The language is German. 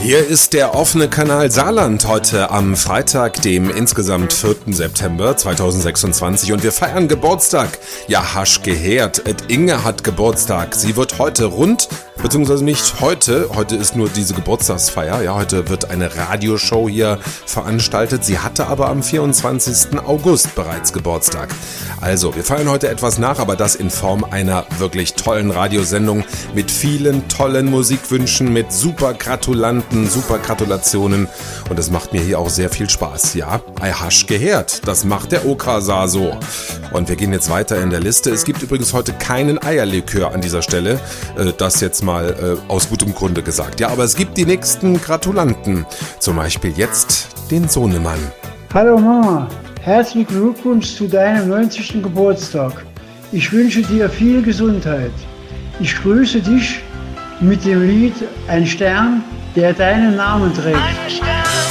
Hier ist der offene Kanal Saarland heute am Freitag, dem insgesamt 4. September 2026 und wir feiern Geburtstag. Ja, hasch gehört, Inge hat Geburtstag. Sie wird heute rund, beziehungsweise nicht heute ist nur diese Geburtstagsfeier. Ja, heute wird eine Radioshow hier veranstaltet. Sie hatte aber am 24. August bereits Geburtstag. Also, wir feiern heute etwas nach, aber das in Form einer wirklich tollen Radiosendung mit vielen tollen Musikwünschen, mit super Gratulanten, super Gratulationen und es macht mir hier auch sehr viel Spaß. Ja, ei hasch gehört, das macht der Okasar so. Und wir gehen jetzt weiter in der Liste. Es gibt übrigens heute keinen Eierlikör an dieser Stelle, das jetzt mal aus gutem Grunde gesagt. Ja, aber es gibt die nächsten Gratulanten, zum Beispiel jetzt den Sohnemann. Hallo Mama, herzlichen Glückwunsch zu deinem 90. Geburtstag. Ich wünsche dir viel Gesundheit. Ich grüße dich mit dem Lied Ein Stern, der deinen Namen trägt. Ein Stern.